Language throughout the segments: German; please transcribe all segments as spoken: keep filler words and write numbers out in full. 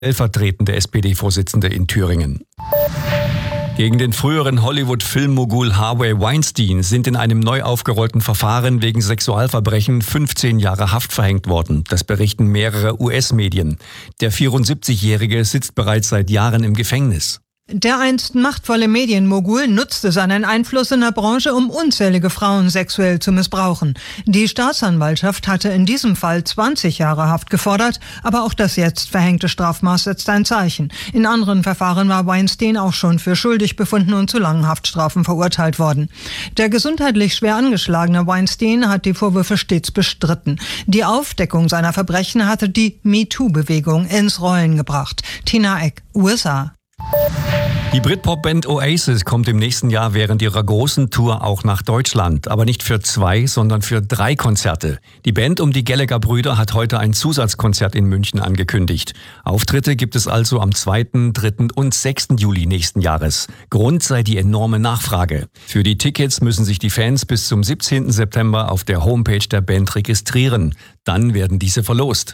stellvertretende S P D-Vorsitzende in Thüringen. Gegen den früheren Hollywood-Filmmogul Harvey Weinstein sind in einem neu aufgerollten Verfahren wegen Sexualverbrechen fünfzehn Jahre Haft verhängt worden. Das berichten mehrere U S-Medien. Der vierundsiebzigjährige sitzt bereits seit Jahren im Gefängnis. Der einst machtvolle Medienmogul nutzte seinen Einfluss in der Branche, um unzählige Frauen sexuell zu missbrauchen. Die Staatsanwaltschaft hatte in diesem Fall zwanzig Jahre Haft gefordert, aber auch das jetzt verhängte Strafmaß setzt ein Zeichen. In anderen Verfahren war Weinstein auch schon für schuldig befunden und zu langen Haftstrafen verurteilt worden. Der gesundheitlich schwer angeschlagene Weinstein hat die Vorwürfe stets bestritten. Die Aufdeckung seiner Verbrechen hatte die MeToo-Bewegung ins Rollen gebracht. Tina Eck, U S A. Die Britpop-Band Oasis kommt im nächsten Jahr während ihrer großen Tour auch nach Deutschland. Aber nicht für zwei, sondern für drei Konzerte. Die Band um die Gallagher-Brüder hat heute ein Zusatzkonzert in München angekündigt. Auftritte gibt es also am zweiten, dritten und sechsten Juli nächsten Jahres. Grund sei die enorme Nachfrage. Für die Tickets müssen sich die Fans bis zum siebzehnten September auf der Homepage der Band registrieren. Dann werden diese verlost.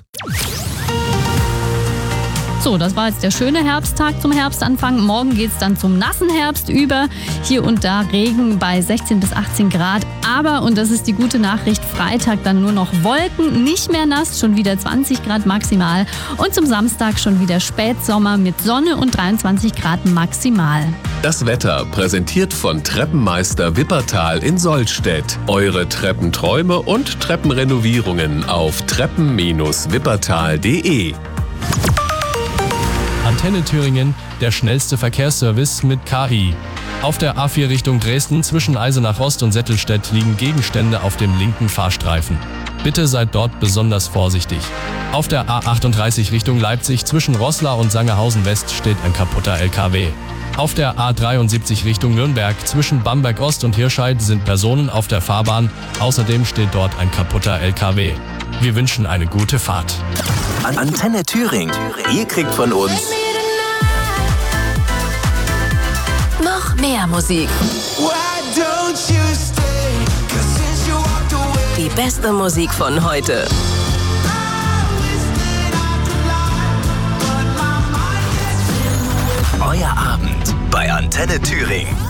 So, das war jetzt der schöne Herbsttag zum Herbstanfang. Morgen geht's dann zum nassen Herbst über. Hier und da Regen bei sechzehn bis achtzehn Grad. Aber, und das ist die gute Nachricht, Freitag dann nur noch Wolken, nicht mehr nass, schon wieder zwanzig Grad maximal. Und zum Samstag schon wieder Spätsommer mit Sonne und dreiundzwanzig Grad maximal. Das Wetter präsentiert von Treppenmeister Wippertal in Sollstedt. Eure Treppenträume und Treppenrenovierungen auf treppen Bindestrich wippertal punkt de. Antenne Thüringen, der schnellste Verkehrsservice mit K I. Auf der A vier Richtung Dresden zwischen Eisenach Ost und Settelstedt liegen Gegenstände auf dem linken Fahrstreifen. Bitte seid dort besonders vorsichtig. Auf der A achtunddreißig Richtung Leipzig zwischen Roßla und Sangerhausen West steht ein kaputter L K W. Auf der A dreiundsiebzig Richtung Nürnberg zwischen Bamberg Ost und Hirscheid sind Personen auf der Fahrbahn. Außerdem steht dort ein kaputter L K W. Wir wünschen eine gute Fahrt. Antenne Thüringen. Ihr kriegt von uns noch mehr Musik. Die beste Musik von heute. Euer Abend bei Antenne Thüringen.